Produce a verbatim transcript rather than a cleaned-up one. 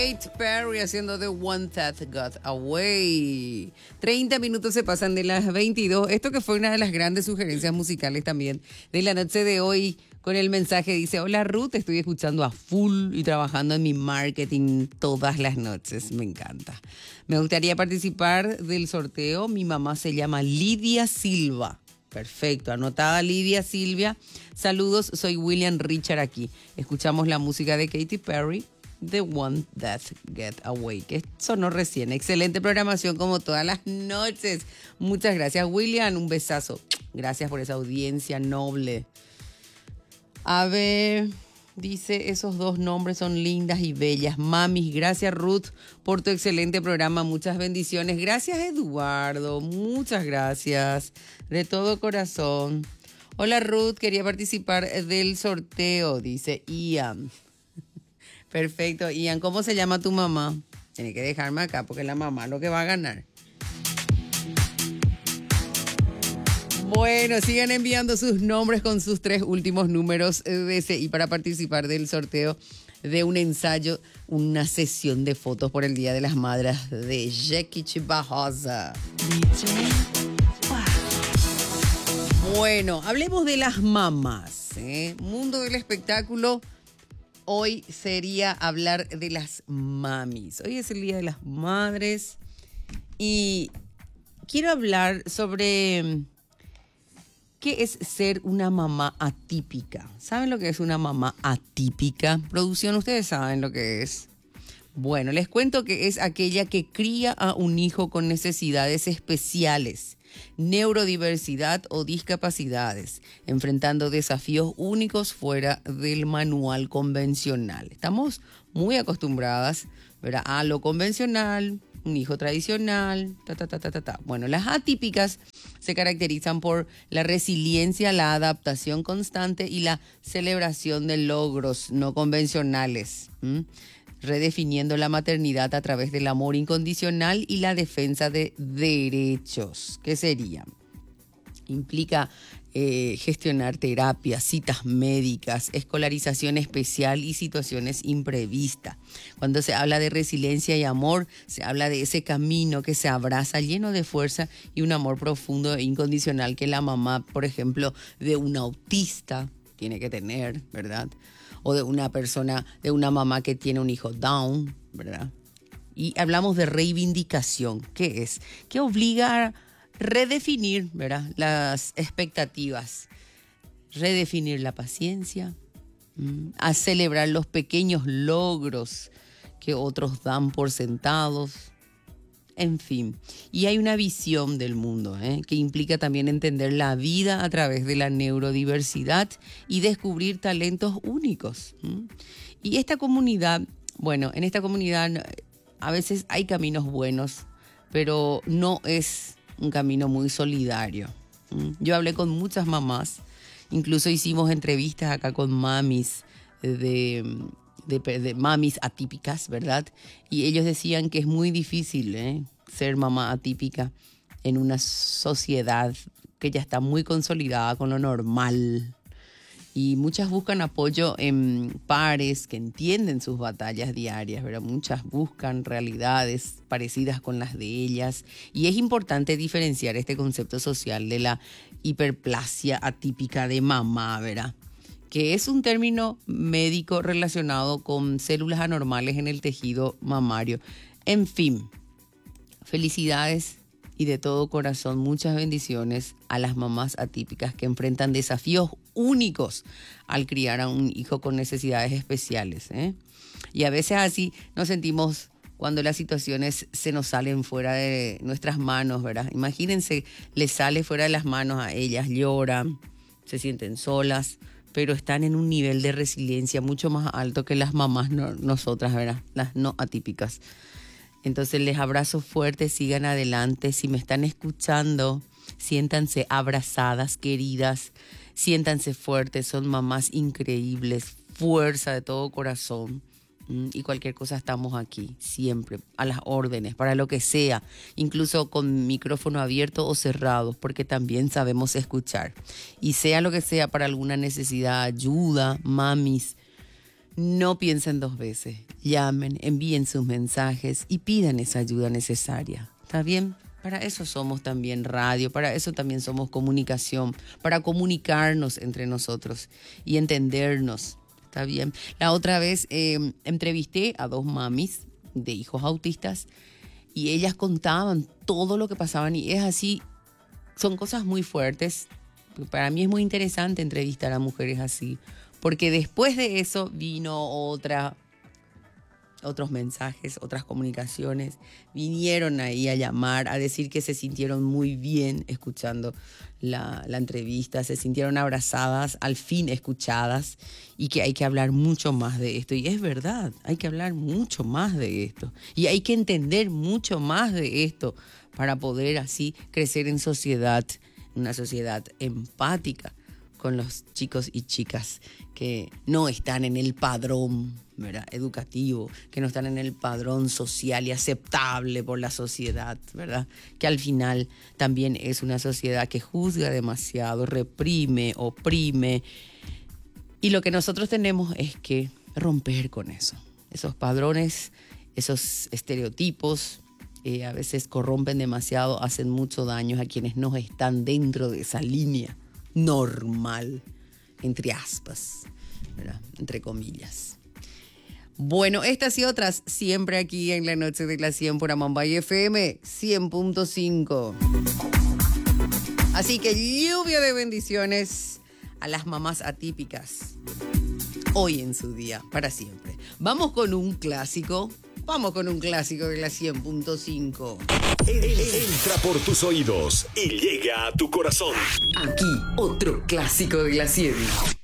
Katy Perry haciendo The One That Got Away. treinta minutos se pasan de las veintidós. Esto que fue una de las grandes sugerencias musicales también de la noche de hoy, con el mensaje dice: hola Ruth, estoy escuchando a full y trabajando en mi marketing todas las noches. Me encanta. Me gustaría participar del sorteo. Mi mamá se llama Lidia Silva. Perfecto, anotada Lidia Silvia. Saludos, soy William Richard aquí. Escuchamos la música de Katy Perry, The One That Get Away, que sonó recién. Excelente programación como todas las noches. Muchas gracias, William. Un besazo. Gracias por esa audiencia noble. A ver, dice, esos dos nombres son lindas y bellas. Mamis, gracias Ruth por tu excelente programa. Muchas bendiciones. Gracias Eduardo. Muchas gracias. De todo corazón. Hola Ruth, quería participar del sorteo, dice Ian. Perfecto, Ian, ¿cómo se llama tu mamá? Tiene que dejarme acá porque la mamá es lo que va a ganar. Bueno, sigan enviando sus nombres con sus tres últimos números de C I para participar del sorteo de un ensayo, una sesión de fotos por el Día de las Madres de Jackie Chibajosa. Bueno, hablemos de las mamás, ¿eh? Mundo del espectáculo. Hoy sería hablar de las mamis. Hoy es el Día de las Madres y quiero hablar sobre qué es ser una mamá atípica. ¿Saben lo que es una mamá atípica? Producción, ustedes saben lo que es. Bueno, les cuento que es aquella que cría a un hijo con necesidades especiales, neurodiversidad o discapacidades, enfrentando desafíos únicos fuera del manual convencional. Estamos muy acostumbradas, ¿verdad?, a lo convencional, un hijo tradicional, ta, ta, ta, ta, ta, ta. Bueno, las atípicas se caracterizan por la resiliencia, la adaptación constante y la celebración de logros no convencionales, ¿m? redefiniendo la maternidad a través del amor incondicional y la defensa de derechos. ¿Qué sería? Implica eh, gestionar terapias, citas médicas, escolarización especial y situaciones imprevistas. Cuando se habla de resiliencia y amor, se habla de ese camino que se abraza lleno de fuerza y un amor profundo e incondicional que la mamá, por ejemplo, de un autista tiene que tener, ¿verdad? O de una persona, de una mamá que tiene un hijo down, ¿verdad? Y hablamos de reivindicación. ¿Qué es? Que obliga a redefinir, ¿verdad?, las expectativas, redefinir la paciencia, ¿m? a celebrar los pequeños logros que otros dan por sentados. En fin, y hay una visión del mundo, ¿eh? que implica también entender la vida a través de la neurodiversidad y descubrir talentos únicos. ¿m? Y esta comunidad, bueno, en esta comunidad a veces hay caminos buenos, pero no es un camino muy solidario. ¿m? Yo hablé con muchas mamás, incluso hicimos entrevistas acá con mamis de... De, de mamis atípicas, ¿verdad? Y ellos decían que es muy difícil ¿eh? ser mamá atípica en una sociedad que ya está muy consolidada con lo normal. Y muchas buscan apoyo en pares que entienden sus batallas diarias, ¿verdad? Muchas buscan realidades parecidas con las de ellas. Y es importante diferenciar este concepto social de la hiperplasia atípica de mamá, ¿verdad?, que es un término médico relacionado con células anormales en el tejido mamario. En fin, felicidades y de todo corazón muchas bendiciones a las mamás atípicas que enfrentan desafíos únicos al criar a un hijo con necesidades especiales, ¿eh? Y a veces así nos sentimos cuando las situaciones se nos salen fuera de nuestras manos, ¿verdad? Imagínense, les sale fuera de las manos a ellas, lloran, se sienten solas, pero están en un nivel de resiliencia mucho más alto que las mamás no, nosotras, ¿verdad? Las no atípicas. Entonces les abrazo fuerte, sigan adelante. Si me están escuchando, siéntanse abrazadas, queridas, siéntanse fuertes, son mamás increíbles, fuerza de todo corazón. Y cualquier cosa estamos aquí, siempre, a las órdenes, para lo que sea, incluso con micrófono abierto o cerrado, porque también sabemos escuchar. Y sea lo que sea, para alguna necesidad, ayuda, mamis, no piensen dos veces. Llamen, envíen sus mensajes y pidan esa ayuda necesaria. ¿Está bien? Para eso somos también radio, para eso también somos comunicación, para comunicarnos entre nosotros y entendernos. ¿Está bien? La otra vez eh, entrevisté a dos mamis de hijos autistas y ellas contaban todo lo que pasaban y es así, son cosas muy fuertes. Para mí es muy interesante entrevistar a mujeres así, porque después de eso vino otra, otros mensajes, otras comunicaciones, vinieron ahí a llamar, a decir que se sintieron muy bien escuchando la, la entrevista, se sintieron abrazadas, al fin escuchadas, y que hay que hablar mucho más de esto. Y es verdad, hay que hablar mucho más de esto. Y hay que entender mucho más de esto para poder así crecer en sociedad, una sociedad empática con los chicos y chicas que no están en el padrón, ¿verdad?, educativo, que no están en el padrón social y aceptable por la sociedad, ¿verdad? Que al final también es una sociedad que juzga demasiado, reprime, oprime. Y lo que nosotros tenemos es que romper con eso. Esos padrones, esos estereotipos, eh, a veces corrompen demasiado, hacen mucho daño a quienes no están dentro de esa línea normal, entre aspas, ¿verdad?, entre comillas. Bueno, estas y otras siempre aquí en la noche de la cien por Amambay F M cien punto cinco. Así que lluvia de bendiciones a las mamás atípicas hoy en su día, para siempre. Vamos con un clásico. Vamos con un clásico de la cien punto cinco. Entra por tus oídos y llega a tu corazón. Aquí, otro clásico de la cien.